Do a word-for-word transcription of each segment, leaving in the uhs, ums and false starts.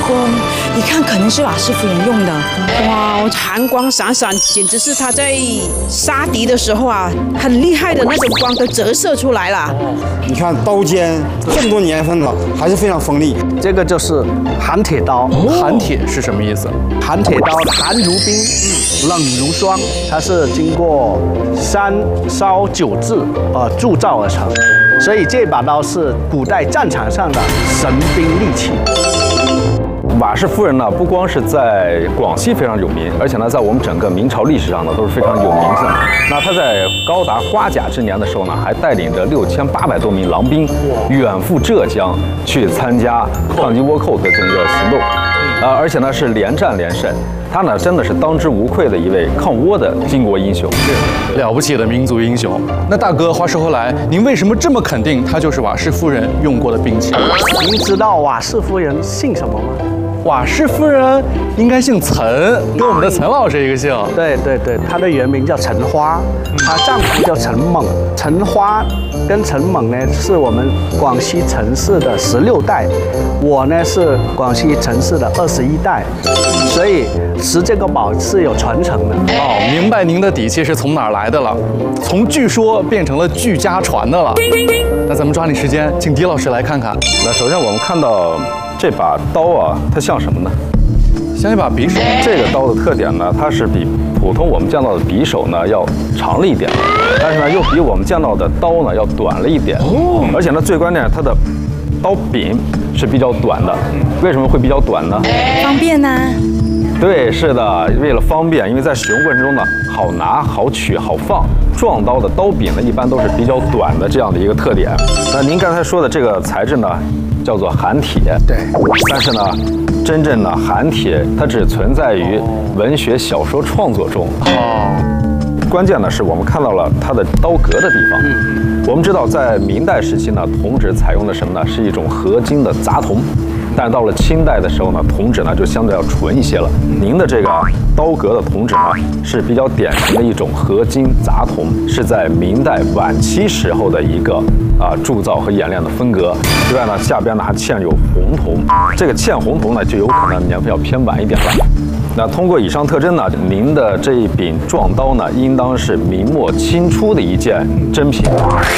光，一看可能是瓦氏夫人用的。 哇，寒光闪闪，简直是他在杀敌的时候啊，很厉害的那种光都折射出来了。 你看刀尖这么多年份了，还是非常锋利。 这个就是寒铁刀。 寒铁是什么意思？ 寒铁刀，寒如冰，冷如霜，它是经过三烧九制呃铸造而成，所以这把刀是古代战场上的神兵利器。 瓦氏夫人呢，不光是在广西非常有名，而且呢，在我们整个明朝历史上呢，都是非常有名的。那他在高达花甲之年的时候呢，还带领着六千八百多名狼兵远赴浙江去参加抗击倭寇的这个行动，呃，而且呢是连战连胜。他呢真的是当之无愧的一位抗倭的巾帼英雄， 是了不起的民族英雄。那大哥，话说回来，您为什么这么肯定他就是瓦氏夫人用过的兵器？ 您知道瓦氏夫人姓什么吗？ 瓦氏夫人应该姓陈，跟我们的陈老师一个姓。 对对对，她的原名叫陈花，她丈夫叫陈猛。陈花跟陈猛呢，是我们广西陈氏的十六代，我呢是广西陈氏的二十一代，所以持这个宝是有传承的。 哦，明白您的底气是从哪儿来的了，从据说变成了据家传的了。那咱们抓紧时间，请狄老师来看看。 那首先我们看到这把刀啊，它像什么呢？ 像一把匕首。 这个刀的特点呢，它是比普通我们见到的匕首呢要长了一点，但是呢又比我们见到的刀呢要短了一点。哦。而且呢，最关键它的刀柄是比较短的。为什么会比较短呢？ 方便呐、啊。 对，是的，为了方便，因为在使用过程中呢，好拿、好取、好放。撞刀的刀柄呢，一般都是比较短的这样的一个特点。那您刚才说的这个材质呢，叫做寒铁。 对。 但是呢，真正的寒铁它只存在于文学小说创作中。哦。关键呢是我们看到了它的刀格的地方。嗯。我们知道，在明代时期呢，铜纸采用的什么呢？是一种合金的杂铜。但是到了清代的时候呢，铜纸呢就相对要纯一些了。您的这个刀格的铜纸呢是比较典型的一种合金杂铜，是在明代晚期时候的一个啊铸造和演练的风格。另外呢，下边呢还嵌有红铜，这个嵌红铜呢就有可能年份要偏晚一点了。那通过以上特征呢，您的这一柄撞刀呢，应当是明末清初的一件珍品。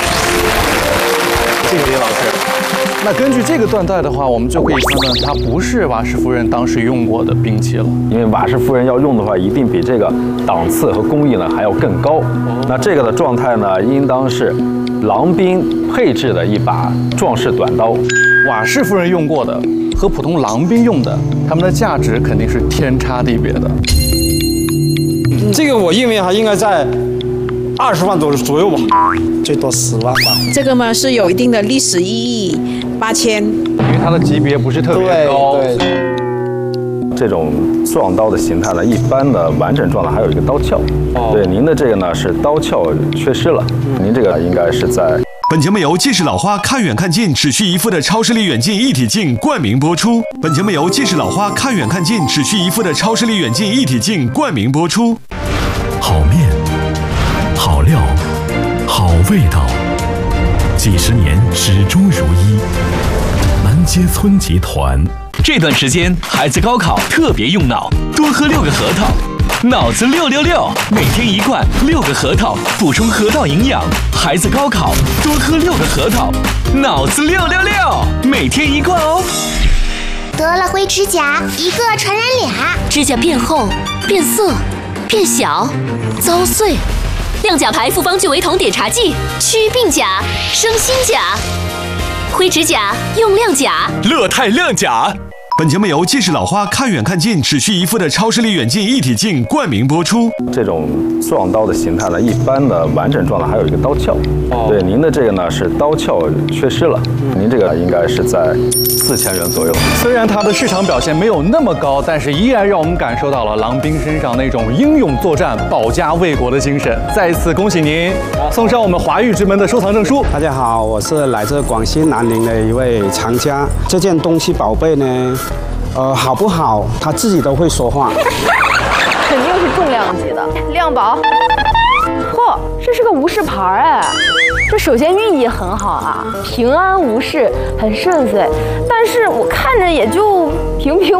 谢谢李老师。那根据这个断代的话，我们就可以判断它不是瓦氏夫人当时用过的兵器了。 因为瓦氏夫人要用的话，一定比这个档次和工艺呢还要更高。那这个的状态呢，应当是狼兵配置的一把壮士短刀。 瓦氏夫人用过的和普通狼兵用的，它们的价值肯定是天差地别的。 这个我认为还应该在二十万左左右吧，最多十万吧。 这个嘛是有一定的历史意义，八千。 因为它的级别不是特别高。 对对。 这种撞刀的形态呢，一般的完整状态还有一个刀鞘。哦。对，您的这个呢是刀鞘缺失了，您这个应该是在。 本节目由近视老花看远看近只需一副的超视力远近一体镜冠名播出。本节目由近视老花看远看近只需一副的超视力远近一体镜冠名播出。好面，好料，好味道，几十年始终如一。南街村集团。 这段时间孩子高考特别用脑，多喝六个核桃。脑子六六六，每天一罐六个核桃，补充河道营养。孩子高考多喝六个核桃，脑子六六六，每天一罐哦。 得了灰指甲，一个传染俩， 指甲变厚、变色、变小、遭碎。亮甲牌复方聚维酮碘茶剂，祛病甲，生新甲。灰指甲用亮甲， 乐泰亮甲。 本节目由近视老花看远看近只需一副的超视力远近一体镜冠名播出。 这种撞刀的形态呢，一般的完整状态还有一个刀鞘。哦。对，您的这个呢是刀鞘缺失了，您这个应该是在四千元左右。 虽然它的市场表现没有那么高，但是依然让我们感受到了狼兵身上那种英勇作战、保家卫国的精神。再一次恭喜您，送上我们华誉之门的收藏证书。 大家好，我是来自广西南宁的一位藏家。这件东西宝贝呢，呃，好不好，他自己都会说话。 肯定是重量级的，亮宝。嚯，这是个无事牌哎，这首先寓意很好啊，平安无事，很顺遂。但是我看着也就平平